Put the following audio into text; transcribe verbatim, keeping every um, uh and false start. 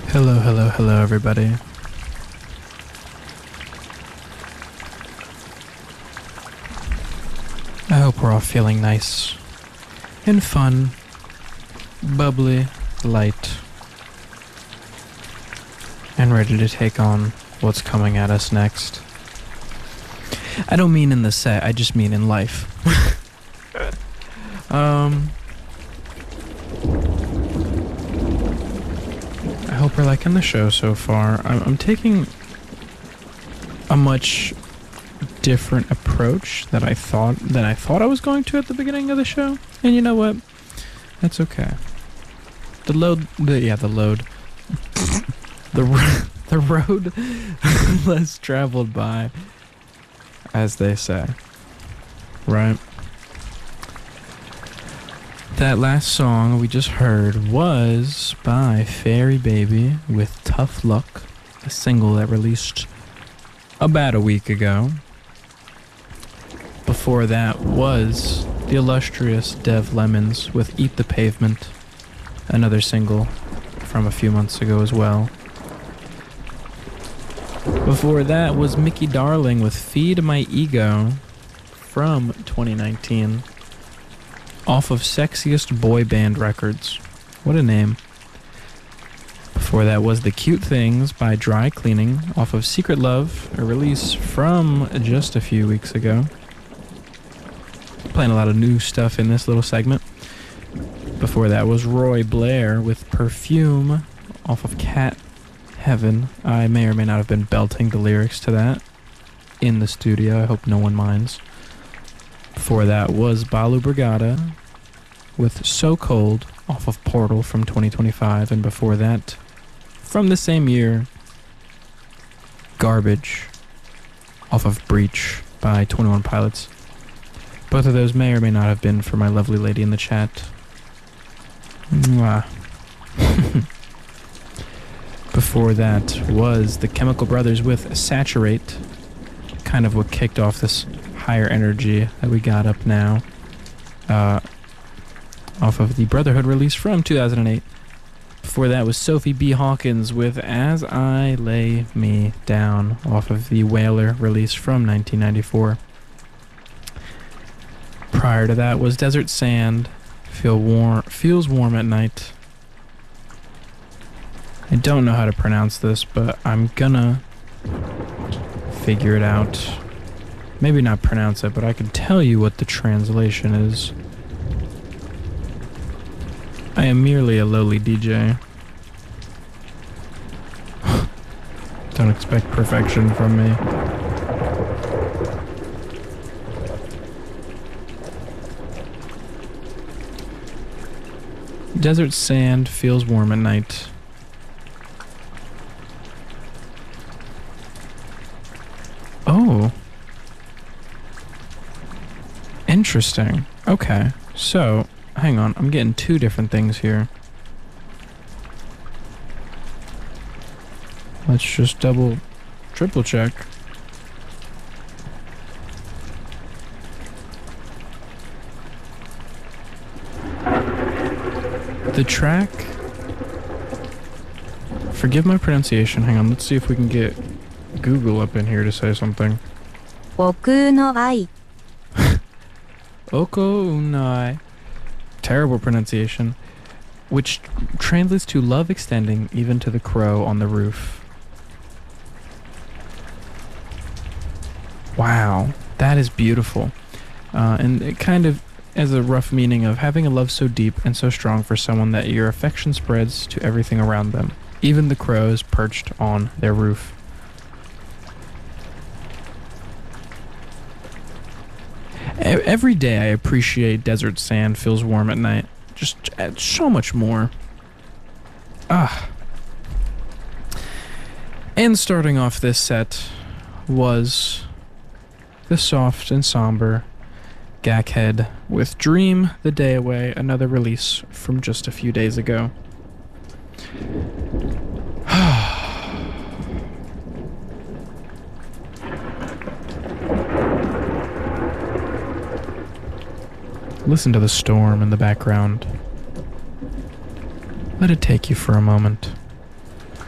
Hello, hello, hello, everybody. I hope we're all feeling nice and fun, bubbly, light, and ready to take on what's coming at us next. I don't mean in the set, I just mean in life. um... I hope we're liking the show so far. I'm, I'm taking a much different approach that I thought than I thought I was going to at the beginning of the show. And you know what? That's okay. The load, the, yeah, the load, the ro- the road less traveled by, as they say, right? That last song we just heard was by Fairy Baby with Tough Luck, a single that released about a week ago. Before that was the illustrious Dev Lemons with Eat the Pavement, another single from a few months ago as well. Before that was Mickey Darling with Feed My Ego from twenty nineteen. Off of Sexiest Boy Band Records. What a name. Before that was The Cute Things by Dry Cleaning off of Secret Love, a release from just a few weeks ago. Playing a lot of new stuff in this little segment. Before that was Roy Blair with Perfume off of Cat Heaven. I may or may not have been belting the lyrics to that in the studio. I hope no one minds. Before that was Balu Brigada with So Cold off of Portal from twenty twenty-five. And before that, from the same year, Garbage off of Breach by twenty-one Pilots. Both of those may or may not have been for my lovely lady in the chat. Mwah. Before that was the Chemical Brothers with Saturate, kind of what kicked off this higher energy that we got up now, uh, off of the Brotherhood release from two thousand eight. Before that was Sophie B. Hawkins with As I Lay Me Down off of the Whaler release from nineteen ninety-four. Prior to that was Desert Sand, Feel warm, Feels Warm at Night. I don't know how to pronounce this, but I'm gonna figure it out. Maybe not pronounce it, but I can tell you what the translation is. I am merely a lowly D J. Don't expect perfection from me. Desert Sand Feels Warm at Night. Oh. Interesting. Okay, so, hang on, I'm getting two different things here. Let's just double, triple check. The track, forgive my pronunciation, hang on, let's see if we can get Google up in here to say something. 僕の愛 Oko Unai. Terrible pronunciation. Which translates to love extending even to the crow on the roof. Wow, that is beautiful. Uh, and it kind of has a rough meaning of having a love so deep and so strong for someone that your affection spreads to everything around them, even the crows perched on their roof. Every day I appreciate Desert Sand Feels Warm at Night. Just uh, so much more. Ah. And starting off this set was the soft and somber Gakhead with Dream the Day Away, another release from just a few days ago. Listen to the storm in the background. Let it take you for a moment.